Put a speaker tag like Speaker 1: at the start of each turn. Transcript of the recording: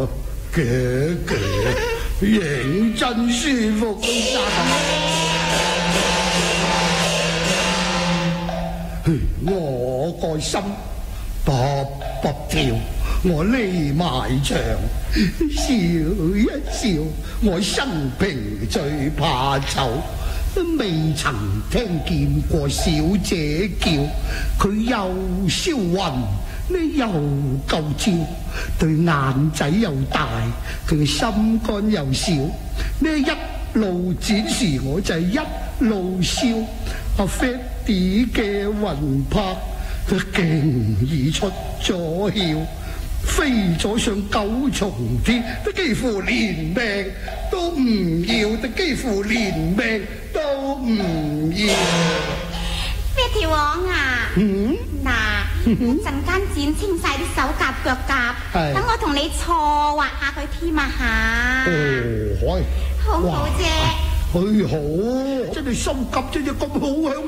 Speaker 1: 認真舒服我個心卜卜跳，我匿埋牆笑一笑，我生平最怕醜，未曾聽見過小姐叫，佢又銷魂，你又夠招，對眼仔又大，佢嘅心肝又小，呢一路展示我就一路笑。阿 Fatty 嘅魂魄佢竟已出咗竅，飛咗上九重天，都幾乎連命都唔要，都幾乎連命都唔要。
Speaker 2: Fatty 王啊，嗱，陣間剪清晒啲手甲腳甲，等我同你錯畫下佢添啊吓。好唔好啫？
Speaker 1: 好，真係心急啫，咁好響。